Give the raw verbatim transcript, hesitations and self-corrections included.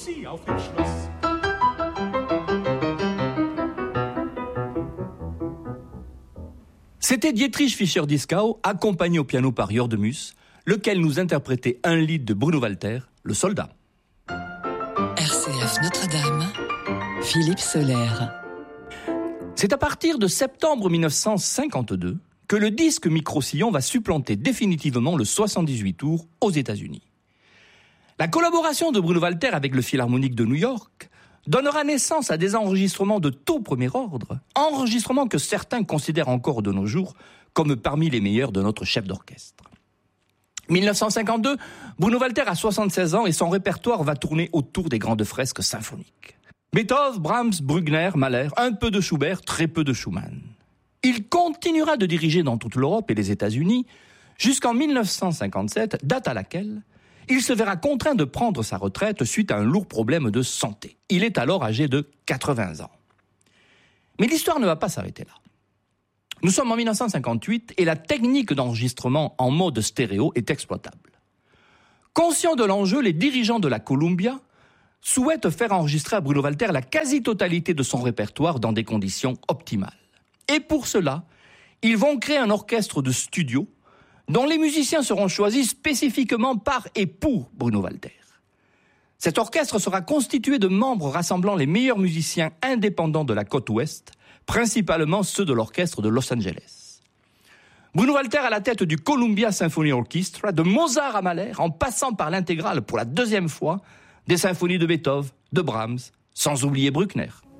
C'était Dietrich Fischer-Dieskau, accompagné au piano par Jörg de Mus, lequel nous interprétait un lied de Bruno Walter, Le Soldat. R C F Notre-Dame, Philippe Soler. C'est à partir de septembre mille neuf cent cinquante-deux que le disque micro-sillon va supplanter définitivement le soixante-dix-huit tours aux États-Unis. La collaboration de Bruno Walter avec le Philharmonique de New York donnera naissance à des enregistrements de tout premier ordre, enregistrements que certains considèrent encore de nos jours comme parmi les meilleurs de notre chef d'orchestre. mille neuf cent cinquante-deux, Bruno Walter a soixante-seize ans et son répertoire va tourner autour des grandes fresques symphoniques. Beethoven, Brahms, Bruckner, Mahler, un peu de Schubert, très peu de Schumann. Il continuera de diriger dans toute l'Europe et les États-Unis jusqu'en mille neuf cent cinquante-sept, date à laquelle il se verra contraint de prendre sa retraite suite à un lourd problème de santé. Il est alors âgé de quatre-vingts ans. Mais l'histoire ne va pas s'arrêter là. Nous sommes en mille neuf cent cinquante-huit et la technique d'enregistrement en mode stéréo est exploitable. Conscients de l'enjeu, les dirigeants de la Columbia souhaitent faire enregistrer à Bruno Walter la quasi-totalité de son répertoire dans des conditions optimales. Et pour cela, ils vont créer un orchestre de studio dont les musiciens seront choisis spécifiquement par et pour Bruno Walter. Cet orchestre sera constitué de membres rassemblant les meilleurs musiciens indépendants de la côte ouest, principalement ceux de l'orchestre de Los Angeles. Bruno Walter à la tête du Columbia Symphony Orchestra, de Mozart à Mahler, en passant par l'intégrale pour la deuxième fois des symphonies de Beethoven, de Brahms, sans oublier Bruckner.